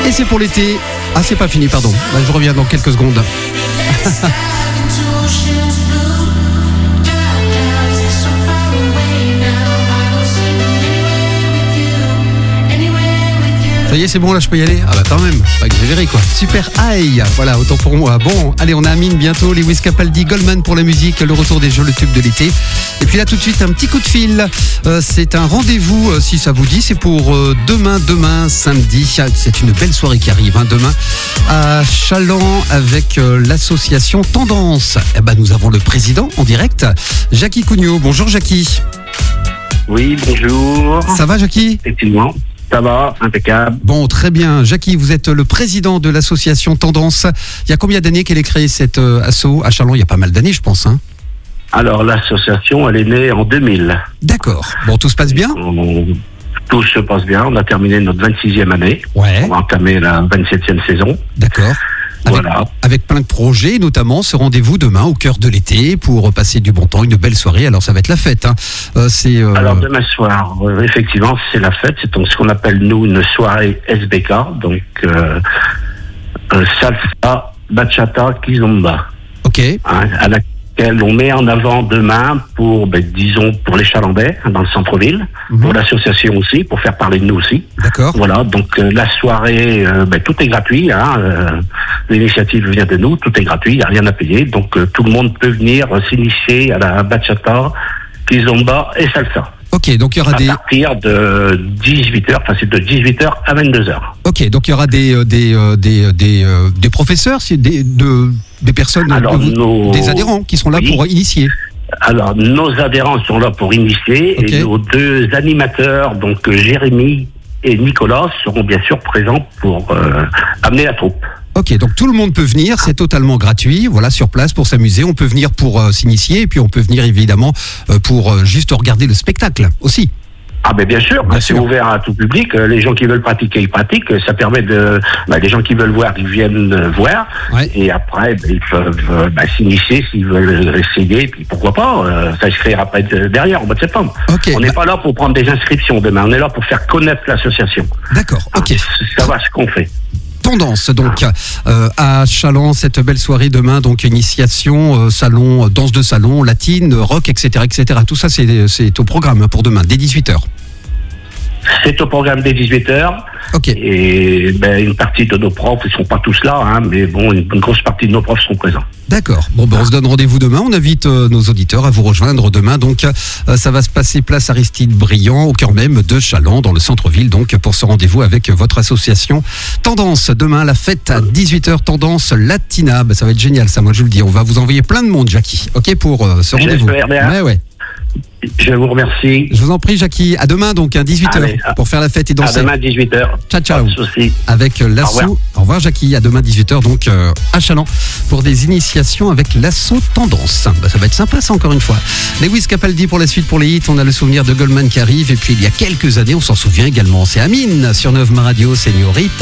Et c'est pour l'été. Ah, c'est pas fini, pardon. Bah, je reviens dans quelques secondes. Ça y est, c'est bon, là je peux y aller. Ah bah quand même, pas exagéré quoi. Super high, voilà, autant pour moi. Bon, allez, on a Amine bientôt, Lewis Capaldi, Goldman pour la musique, le retour des jeux, le tube de l'été. Et puis là tout de suite, un petit coup de fil. C'est un rendez-vous, si ça vous dit, c'est pour demain samedi. C'est une belle soirée qui arrive, demain, à Chaland avec l'association Tendance. Eh ben, nous avons le président en direct, Jackie Cugnot. Bonjour Jackie. Oui, bonjour. Ça va Jackie ? Effectivement. Ça va, impeccable. Bon, très bien. Jackie, vous êtes le président de l'association Tendance. Il y a combien d'années qu'elle est créée, cette asso à Châlons ? Il y a pas mal d'années, je pense. Alors, l'association, elle est née en 2000. D'accord. Bon, tout se passe bien ? Tout se passe bien. On a terminé notre 26e année. Ouais. On va entamer la 27e saison. D'accord. Voilà. Avec plein de projets, notamment ce rendez-vous demain au cœur de l'été pour passer du bon temps, une belle soirée. Alors ça va être la fête. Alors demain soir, effectivement, c'est la fête. C'est donc ce qu'on appelle nous une soirée SBK, donc salsa, bachata, kizomba. Ok. À laquelle on met en avant demain pour, disons, pour les Chalandais, dans le centre-ville, pour l'association aussi, pour faire parler de nous aussi. D'accord. Voilà, donc la soirée, tout est gratuit. L'initiative vient de nous, tout est gratuit, il n'y a rien à payer. Donc tout le monde peut venir s'initier à la bachata, kizomba et salsa. Ok, donc il y aura à partir de 18h, enfin c'est de 18h à 22h. Ok, donc il y aura des professeurs, des personnes, des adhérents qui seront là pour initier. Alors, nos adhérents sont là pour initier, et nos deux animateurs, donc Jérémy et Nicolas, seront bien sûr présents pour amener la troupe. Ok, donc tout le monde peut venir, c'est totalement gratuit, voilà, sur place pour s'amuser. On peut venir pour s'initier, et puis on peut venir évidemment pour juste regarder le spectacle aussi. Ah ben bien sûr, c'est ouvert à tout public. Les gens qui veulent pratiquer, ils pratiquent. Ça permet les gens qui veulent voir, ils viennent voir. Ouais. Et après, ils peuvent s'initier s'ils veulent essayer. Puis pourquoi pas s'inscrire après derrière, au mois de septembre. Okay. On n'est pas là pour prendre des inscriptions demain. On est là pour faire connaître l'association. D'accord, ok. Ça va ce qu'on fait. Tendance donc à Chaland, cette belle soirée demain, donc initiation, salon, danse de salon, latine, rock, etc. Tout ça c'est au programme pour demain, dès 18h. C'est au programme dès 18h. Ok. Et une partie de nos profs, ils ne sont pas tous là, mais bon, une grosse partie de nos profs seront présents. D'accord. Bon, on se donne rendez-vous demain. On invite nos auditeurs à vous rejoindre demain. Donc, ça va se passer place Aristide Briand, au cœur même de Chaland, dans le centre-ville, donc, pour ce rendez-vous avec votre association Tendance. Demain, la fête à 18h, Tendance Latina. Ça va être génial, ça, moi, je le dis. On va vous envoyer plein de monde, Jackie. Ok, pour ce rendez-vous. Ouais. Je vous remercie. Je vous en prie, Jackie. À demain, donc, à 18h, pour faire la fête et danser. À demain, 18h. Ciao. Avec l'asso. Au revoir, Jackie. À demain, 18h, donc, à Chaland, pour des initiations avec l'asso Tendance. Ça va être sympa, ça, encore une fois. Lewis Capaldi pour la suite, pour les hits. On a le souvenir de Goldman qui arrive. Et puis, il y a quelques années, on s'en souvient également. C'est Amine sur Neuf Radio, Señorita.